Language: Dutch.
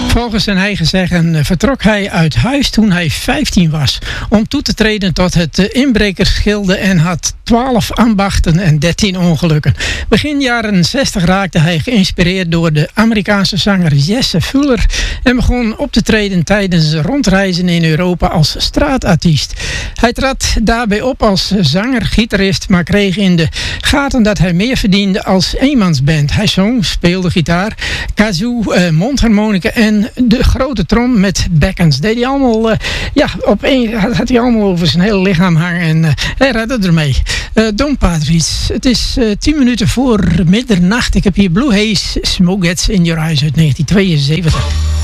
Volgens zijn eigen zeggen vertrok hij uit huis toen hij 15 was om toe te treden tot het inbrekersgilde en had 12 ambachten en 13 ongelukken. Begin jaren 60 raakte hij geïnspireerd door de Amerikaanse zanger Jesse Fuller en begon op te treden tijdens rondreizen in Europa als straatartiest. Hij trad daarbij op als zanger, gitarist, maar kreeg in de gaten dat hij meer verdiende als eenmansband. Hij zong, speelde gitaar, kazoo, mondharmonica en de grote trom met bekkens. Deed hij allemaal, had hij allemaal over zijn hele lichaam hangen en hij redde ermee. Don Patrice, het is 10 minuten voor middernacht. Ik heb hier Blue Haze, Smoke Gets in Your Eyes uit 1972.